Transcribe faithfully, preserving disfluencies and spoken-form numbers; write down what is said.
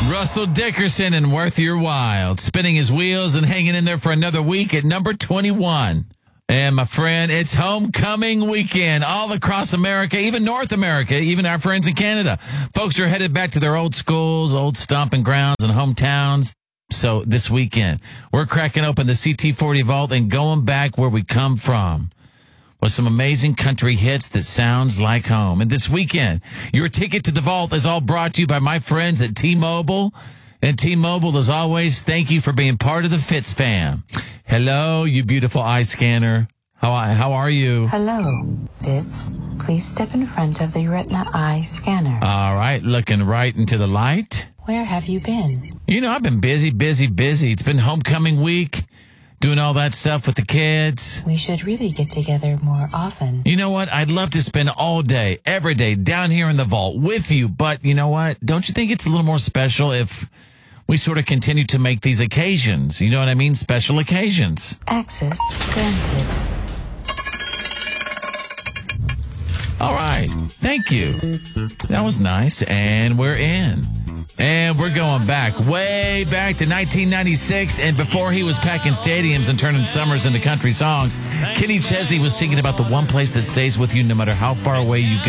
Russell Dickerson and Worth Your While, spinning his wheels and hanging in there for another week at number twenty-one. And my friend, it's homecoming weekend all across America, even North America, even our friends in Canada. Folks are headed back to their old schools, old stomping grounds and hometowns. So this weekend, we're cracking open the C T forty Vault and going back where we come from with some amazing country hits that sounds like home. And this weekend, your ticket to the vault is all brought to you by my friends at T-Mobile. And T-Mobile, as always, thank you for being part of the Fitz fam. Hello, you beautiful eye scanner. How how are you? Hello, Fitz. Please step in front of the Retina Eye Scanner. All right, looking right into the light. Where have you been? You know, I've been busy, busy, busy. It's been homecoming week, doing all that stuff with the kids. We should really get together more often. You know what? I'd love to spend all day, every day, down here in the vault with you. But you know what? Don't you think it's a little more special if we sort of continue to make these occasions? You know what I mean? Special occasions. Access granted. All right. Thank you. That was nice. And we're in. And we're going back, way back to nineteen ninety-six. And before he was packing stadiums and turning summers into country songs, Kenny Chesney was thinking about the one place that stays with you no matter how far away you go.